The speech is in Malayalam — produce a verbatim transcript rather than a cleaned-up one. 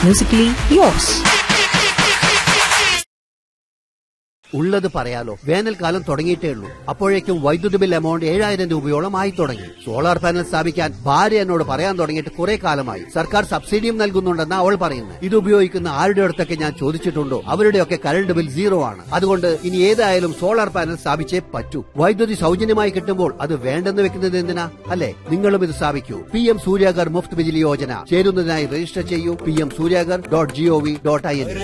Musically yours. ഉള്ളത് പറയാലോ, വേനൽക്കാലം തുടങ്ങിയിട്ടേ ഉള്ളൂ. അപ്പോഴേക്കും വൈദ്യുതി ബിൽ എമൗണ്ട് ഏഴായിരം രൂപയോളം ആയി തുടങ്ങി. സോളാർ പാനൽ സ്ഥാപിക്കാൻ ഭാര്യ എന്നോട് പറയാൻ തുടങ്ങിയിട്ട് കുറെ കാലമായി. സർക്കാർ സബ്സിഡിയും നൽകുന്നുണ്ടെന്ന് അവൾ പറയുന്നു. ഇത് ഉപയോഗിക്കുന്ന ആരുടെ അടുത്തൊക്കെ ഞാൻ ചോദിച്ചിട്ടുണ്ടോ അവരുടെയൊക്കെ കറണ്ട് ബിൽ സീറോ ആണ്. അതുകൊണ്ട് ഇനി ഏതായാലും സോളാർ പാനൽ സ്ഥാപിച്ചേ പറ്റൂ. വൈദ്യുതി സൗജന്യമായി കിട്ടുമ്പോൾ അത് വേണ്ടെന്ന് വെക്കുന്നത് എന്തിനാ? അല്ലെ? നിങ്ങളും ഇത് സ്ഥാപിക്കൂ. P M Suryaghar Muft Bijli Yojana ചേരുന്നതിനായി register ചെയ്യൂ. P M Suryaghar dot G O V dot I N.